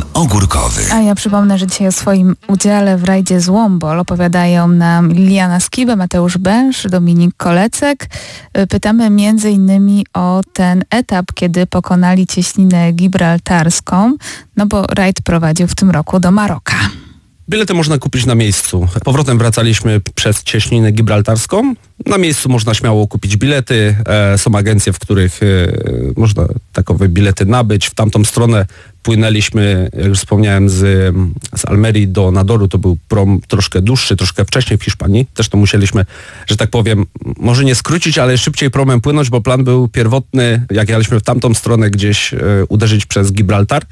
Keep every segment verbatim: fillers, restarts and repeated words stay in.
ogórkowy. A ja przypomnę, że dzisiaj o swoim udziale w rajdzie Złombol opowiadają nam Liliana Skiba, Mateusz Bęż, Dominik Kolecek. Pytamy między innymi o ten etap, kiedy pokonali cieśninę gibraltarską, no bo rajd prowadził w tym roku do Maroka. Bilety można kupić na miejscu. Powrotem wracaliśmy przez cieśninę gibraltarską. Na miejscu można śmiało kupić bilety. E, są agencje, w których e, można takowe bilety nabyć. W tamtą stronę płynęliśmy, jak już wspomniałem, z, z Almerii do Nadoru. To był prom troszkę dłuższy, troszkę wcześniej w Hiszpanii. Też to musieliśmy, że tak powiem, może nie skrócić, ale szybciej promem płynąć, bo plan był pierwotny, jak jechaliśmy w tamtą stronę gdzieś e, uderzyć przez Gibraltar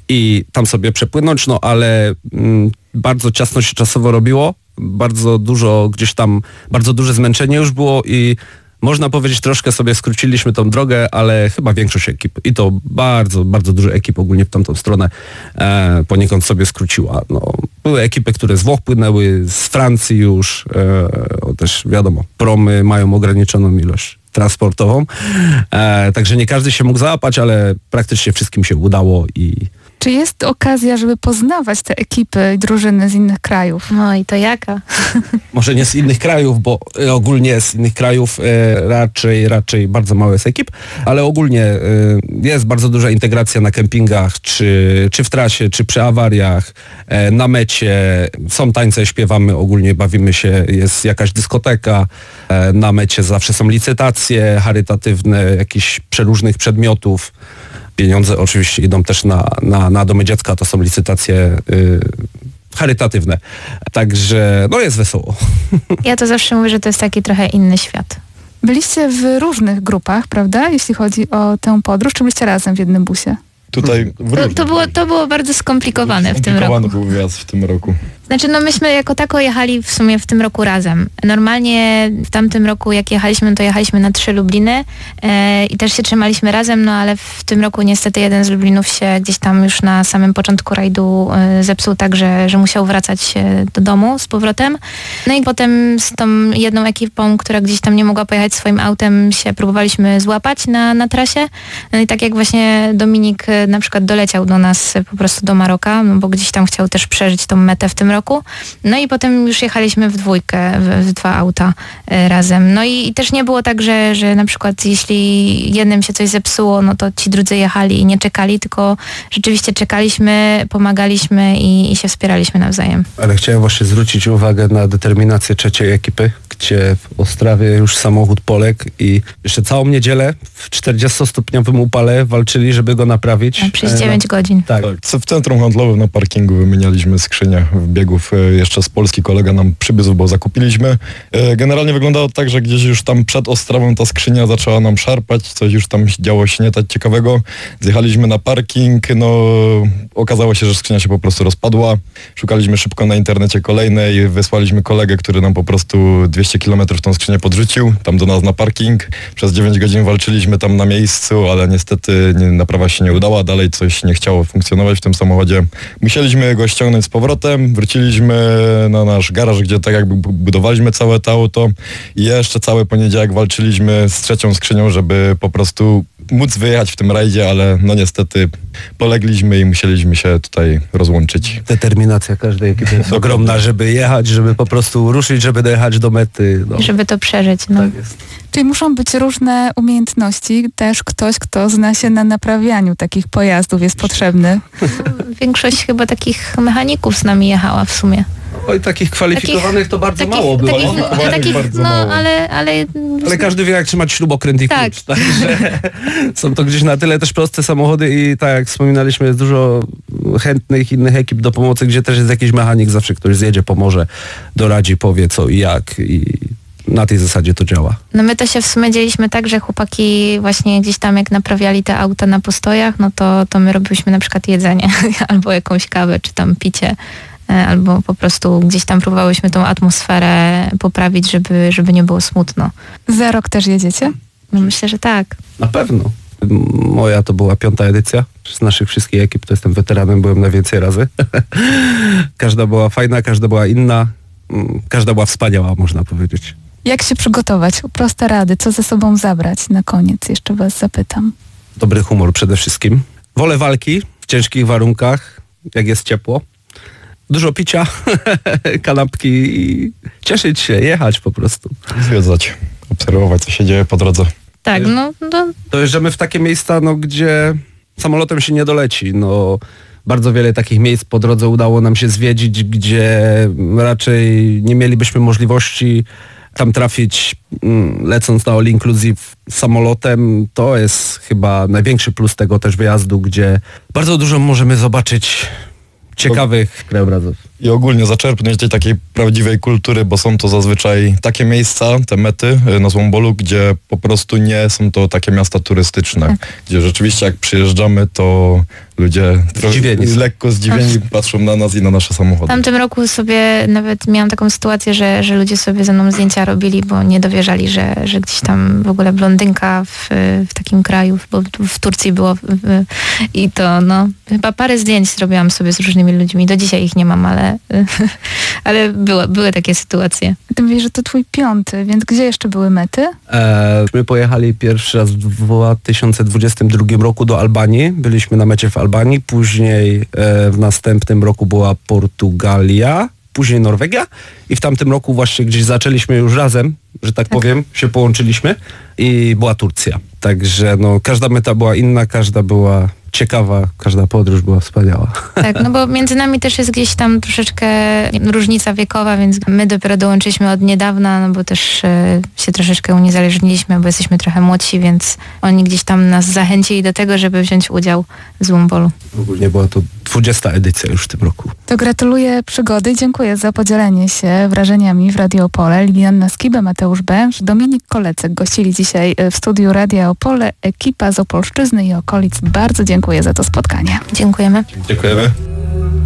i tam sobie przepłynąć, no ale mm, bardzo ciasno się czasowo robiło, bardzo dużo gdzieś tam, bardzo duże zmęczenie już było i można powiedzieć, troszkę sobie skróciliśmy tą drogę, ale chyba większość ekip, i to bardzo, bardzo dużo ekip ogólnie w tamtą stronę e, poniekąd sobie skróciła. No, były ekipy, które z Włoch płynęły, z Francji już, e, też wiadomo, promy mają ograniczoną ilość transportową, e, także nie każdy się mógł załapać, ale praktycznie wszystkim się udało i Czy jest okazja, żeby poznawać te ekipy i drużyny z innych krajów? No i to jaka? Może nie z innych krajów, bo y, ogólnie z innych krajów y, raczej, raczej bardzo mało jest ekip, ale ogólnie y, jest bardzo duża integracja na kempingach, czy, czy w trasie, czy przy awariach, y, na mecie. Są tańce, śpiewamy, ogólnie bawimy się, jest jakaś dyskoteka, y, na mecie zawsze są licytacje charytatywne, jakichś przeróżnych przedmiotów. Pieniądze oczywiście idą też na, na, na domy dziecka, to są licytacje y, charytatywne. Także no jest wesoło. Ja to zawsze mówię, że to jest taki trochę inny świat. Byliście w różnych grupach, prawda, jeśli chodzi o tę podróż, czy byliście razem w jednym busie? Tutaj w To, to, było, to było bardzo skomplikowane w tym roku. Skomplikowany był wyjazd w tym roku. Znaczy, no myśmy jako tako jechali w sumie w tym roku razem. Normalnie w tamtym roku jak jechaliśmy, to jechaliśmy na trzy Lubliny e, i też się trzymaliśmy razem, no ale w tym roku niestety jeden z Lublinów się gdzieś tam już na samym początku rajdu e, zepsuł tak, że, że musiał wracać e, do domu z powrotem. No i potem z tą jedną ekipą, która gdzieś tam nie mogła pojechać swoim autem, się próbowaliśmy złapać na, na trasie. No i tak jak właśnie Dominik e, na przykład doleciał do nas e, po prostu do Maroka, no bo gdzieś tam chciał też przeżyć tą metę w tym roku. No i potem już jechaliśmy w dwójkę, w, w dwa auta y, razem. No i, i też nie było tak, że, że na przykład jeśli jednym się coś zepsuło, no to ci drudzy jechali i nie czekali, tylko rzeczywiście czekaliśmy, pomagaliśmy i, i się wspieraliśmy nawzajem. Ale chciałem właśnie zwrócić uwagę na determinację trzeciej ekipy, gdzie w Ostrawie już samochód poległ i jeszcze całą niedzielę w czterdziestostopniowym upale walczyli, żeby go naprawić. A przez dziewięć godzin. Tak. Tak. W centrum handlowym na parkingu wymienialiśmy skrzynię w biegów. Jeszcze z Polski kolega nam przybiegł, bo zakupiliśmy. Generalnie wyglądało tak, że gdzieś już tam przed Ostrawą ta skrzynia zaczęła nam szarpać, coś już tam działo się nie tak ciekawego. Zjechaliśmy na parking, no okazało się, że skrzynia się po prostu rozpadła. Szukaliśmy szybko na internecie kolejnej, wysłaliśmy kolegę, który nam po prostu dwieście kilometrów tą skrzynię podrzucił, tam do nas na parking. Przez dziewięć godzin walczyliśmy tam na miejscu, ale niestety nie, naprawa się nie udała, dalej coś nie chciało funkcjonować w tym samochodzie. Musieliśmy go ściągnąć z powrotem, wróciliśmy na nasz garaż, gdzie tak jakby budowaliśmy całe to auto i jeszcze cały poniedziałek walczyliśmy z trzecią skrzynią, żeby po prostu móc wyjechać w tym rajdzie, ale no niestety polegliśmy i musieliśmy się tutaj rozłączyć. Determinacja każdej ekipy jest ogromna, żeby jechać, żeby po prostu ruszyć, żeby dojechać do mety. No. Żeby to przeżyć. No. Tak jest. Czyli muszą być różne umiejętności. Też ktoś, kto zna się na naprawianiu takich pojazdów, jest potrzebny. Większość chyba takich mechaników z nami jechała w sumie. Oj, takich kwalifikowanych takich, to bardzo takich, mało było. Takich, no, takich, bardzo no, mało. ale, ale... Ale każdy wie, jak trzymać śrubokręt i Tak. klucz. Także są to gdzieś na tyle też proste samochody i tak jak wspominaliśmy, jest dużo chętnych innych ekip do pomocy, gdzie też jest jakiś mechanik, zawsze ktoś zjedzie, pomoże, doradzi, powie co i jak i na tej zasadzie to działa. No my to się w sumie dzieliśmy tak, że chłopaki właśnie gdzieś tam jak naprawiali te auta na postojach, no to, to my robiliśmy na przykład jedzenie albo jakąś kawę, czy tam picie. Albo po prostu gdzieś tam próbowałyśmy tą atmosferę poprawić, żeby, żeby nie było smutno. Za rok też jedziecie? No myślę, że tak. Na pewno. Moja to była piąta edycja. Z naszych wszystkich ekip to jestem weteranem, byłem najwięcej razy. Każda była fajna, każda była inna. Każda była wspaniała, można powiedzieć. Jak się przygotować? Proste rady. Co ze sobą zabrać? Na koniec jeszcze was zapytam. Dobry humor przede wszystkim. Wolę walki w ciężkich warunkach. jak jest ciepło. Dużo picia, kanapki i cieszyć się, jechać po prostu. Zwiedzać, obserwować, co się dzieje po drodze. Tak, no, no. Dojeżdżamy w takie miejsca, no, gdzie samolotem się nie doleci. No, bardzo wiele takich miejsc po drodze udało nam się zwiedzić, gdzie raczej nie mielibyśmy możliwości tam trafić, lecąc na all inclusive samolotem. To jest chyba największy plus tego też wyjazdu, gdzie bardzo dużo możemy zobaczyć ciekawych krajobrazów. I ogólnie zaczerpnąć tej takiej prawdziwej kultury, bo są to zazwyczaj takie miejsca, te mety na Złombolu, gdzie po prostu nie są to takie miasta turystyczne. Tak. Gdzie rzeczywiście jak przyjeżdżamy, to ludzie zdziwieni. lekko zdziwieni patrzą na nas i na nasze samochody. W tamtym roku sobie nawet miałam taką sytuację, że, że ludzie sobie ze mną zdjęcia robili, bo nie dowierzali, że, że gdzieś tam w ogóle blondynka w, w takim kraju, bo w Turcji było w, i to no, chyba parę zdjęć zrobiłam sobie z różnymi ludźmi. Do dzisiaj ich nie mam, ale, ale było, były takie sytuacje. Ty mówisz, że to twój piąty, więc gdzie jeszcze były mety? E, my pojechali pierwszy raz w dwa tysiące dwudziestym drugim roku do Albanii. Byliśmy na mecie w Albanii, później e, w następnym roku była Portugalia, później Norwegia i w tamtym roku właśnie gdzieś zaczęliśmy już razem, że tak, tak powiem, się połączyliśmy i była Turcja. Także no, każda meta była inna, każda była ciekawa, każda podróż była wspaniała. Tak, no bo między nami też jest gdzieś tam troszeczkę różnica wiekowa, więc my dopiero dołączyliśmy od niedawna, no bo też e, się troszeczkę uniezależniliśmy, bo jesteśmy trochę młodsi, więc oni gdzieś tam nas zachęcili do tego, żeby wziąć udział w Złombolu. Ogólnie była to dwudziesta edycja już w tym roku. To gratuluję przygody, dziękuję za podzielenie się wrażeniami w Radio Opole. Liliana Skiba, Mateusz Bęż, Dominik Kolecek gościli dzisiaj w studiu Radia Opole. Ekipa z Opolszczyzny i okolic bardzo dziękuję za to spotkanie. Dziękujemy. Dziękujemy.